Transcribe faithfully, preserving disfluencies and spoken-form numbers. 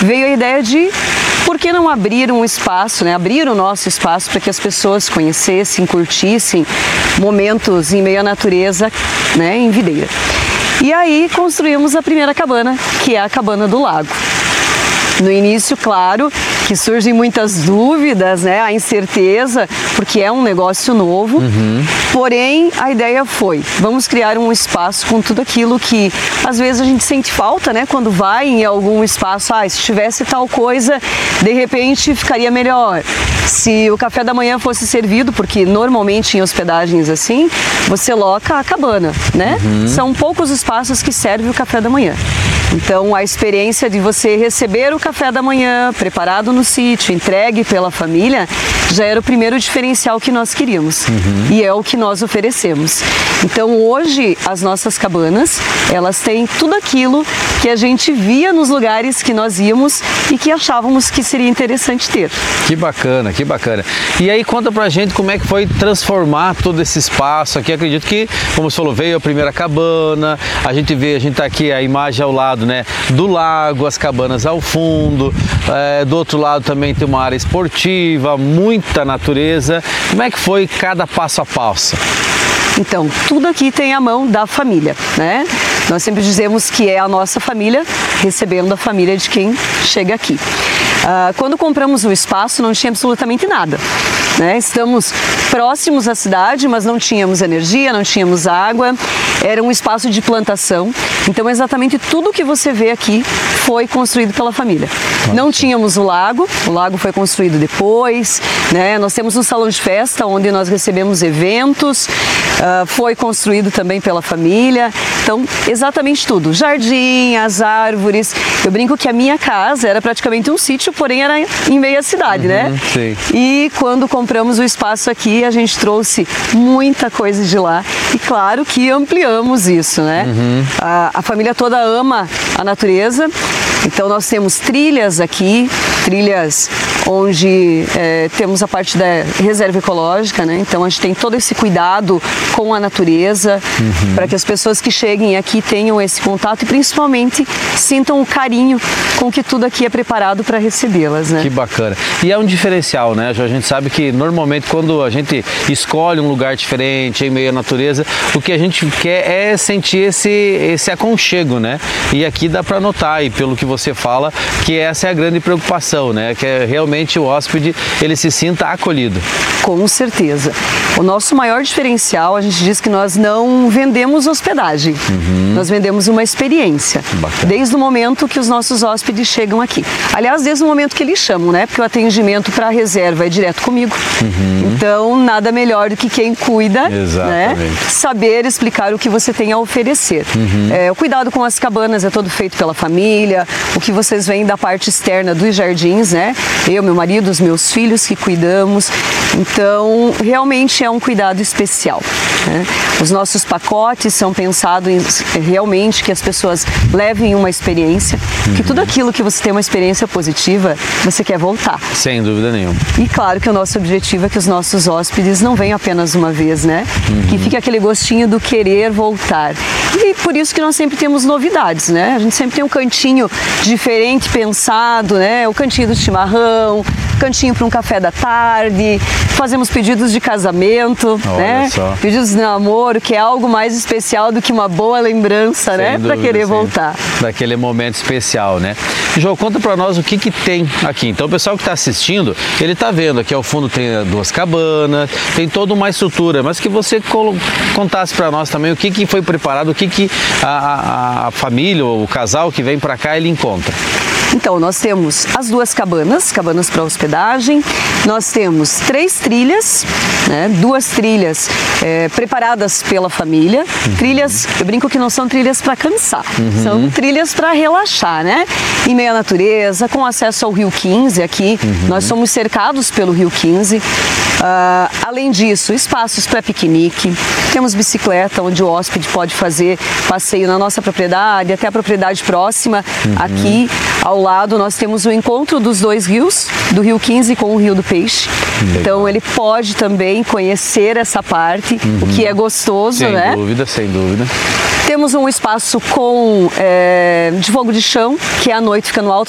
veio a ideia de por que não abrir um espaço, né? Abrir o nosso espaço para que as pessoas conhecessem, curtissem momentos em meio à natureza, né, em Videira. E aí construímos a primeira cabana, que é a Cabana do Lago. No início, claro, que surgem muitas dúvidas, né, a incerteza, porque é um negócio novo, uhum. Porém, a ideia foi, vamos criar um espaço com tudo aquilo que às vezes a gente sente falta, né, quando vai em algum espaço, ah, se tivesse tal coisa, de repente ficaria melhor. Se o café da manhã fosse servido, porque normalmente em hospedagens assim, você loca a cabana, né? Uhum. São poucos espaços que servem o café da manhã. Então, a experiência de você receber o café da manhã, preparado no sítio, entregue pela família, já era o primeiro diferencial que nós queríamos. Uhum. E é o que nós oferecemos. Então, hoje, as nossas cabanas, elas têm tudo aquilo que a gente via nos lugares que nós íamos e que achávamos que seria interessante ter. Que bacana, que bacana. E aí, conta pra gente como é que foi transformar todo esse espaço aqui. Acredito que, como você falou, veio a primeira cabana, a gente vê, a gente tá aqui, a imagem ao lado, né, do lago, as cabanas ao fundo, é, do outro lado também tem uma área esportiva, muita natureza. Como é que foi cada passo a passo? Então, tudo aqui tem a mão da família, né? Nós sempre dizemos que é a nossa família recebendo a família de quem chega aqui. Uh, quando compramos o espaço, não tinha absolutamente nada, né? Estamos próximos à cidade, mas não tínhamos energia, não tínhamos água, era um espaço de plantação. Então, exatamente tudo que você vê aqui foi construído pela família. Nossa. Não tínhamos o lago, o lago foi construído depois, né? Nós temos um salão de festa onde nós recebemos eventos, uh, foi construído também pela família. Então, exatamente tudo, jardim, as árvores. Eu brinco que a minha casa era praticamente um sítio, porém era em meio à cidade, uhum, né? Sim. E quando compramos o espaço aqui, a gente trouxe muita coisa de lá e claro que ampliamos isso, né? Uhum. A, a família toda ama a natureza, então nós temos trilhas aqui, trilhas onde é, temos a parte da reserva ecológica, né? Então a gente tem todo esse cuidado com a natureza, uhum. para que as pessoas que cheguem aqui tenham esse contato e principalmente sintam o carinho com que tudo aqui é preparado para recebê-las, né? Que bacana. E é um diferencial, né? A gente sabe que normalmente quando a gente escolhe um lugar diferente, em meio à natureza, o que a gente quer é sentir esse, esse aconchego, né? E aqui dá para notar, e pelo que você fala, que essa é a grande preocupação, né? Que é realmente o hóspede, ele se sinta acolhido. Com certeza. O nosso maior diferencial, a gente diz que nós não vendemos hospedagem, uhum. nós vendemos uma experiência. Bacana. Desde o momento que os nossos hóspedes chegam aqui. Aliás, desde o momento que eles chamam, né? Porque o atendimento para a reserva é direto comigo. Uhum. Então, nada melhor do que quem cuida, né? Saber explicar o que você tem a oferecer. Uhum. É, o cuidado com as cabanas é todo feito pela família, o que vocês veem da parte externa dos jardins, né? Eu, meu marido, os meus filhos que cuidamos. Então, realmente é um cuidado especial, né? Os nossos pacotes são pensados em, realmente que as pessoas levem uma experiência, uhum. que tudo aquilo que você tem uma experiência positiva, você quer voltar. Sem dúvida nenhuma. E claro que o nosso objetivo é que os nossos hóspedes não venham apenas uma vez, né? Uhum. Que fique aquele gostinho do querer voltar. E por isso que nós sempre temos novidades, né? A gente sempre tem um cantinho diferente, pensado, né? O cantinho do chimarrão, cantinho para um café da tarde, fazemos pedidos de casamento, olha, né? Só. Pedidos de namoro, que é algo mais especial do que uma boa lembrança, sem né? Para querer voltar. Daquele momento especial, né? João, conta para nós o que que tem aqui. Então, o pessoal que está assistindo, ele está vendo aqui ao fundo tem duas cabanas, tem toda uma estrutura, mas que você contasse para nós também o que que foi preparado, o que que a, a, a família ou o casal que vem para cá ele encontra. Então, nós temos as duas cabanas, cabanas para hospedagem, nós temos três trilhas, né, duas trilhas é, preparadas pela família, uhum. trilhas, eu brinco que não são trilhas para cansar, uhum. são trilhas para relaxar, né, em meio à natureza, com acesso ao Rio quinze aqui, uhum. nós somos cercados pelo Rio quinze, uh, além disso, espaços para piquenique, temos bicicleta, onde o hóspede pode fazer passeio na nossa propriedade, até a propriedade próxima, uhum. aqui, ao lado nós temos o encontro dos dois rios, do Rio quinze com o Rio do Peixe. Legal. Então ele pode também conhecer essa parte, uhum. o que é gostoso, sem né? Sem dúvida, sem dúvida. Temos um espaço com é, de fogo de chão, que à noite fica no alto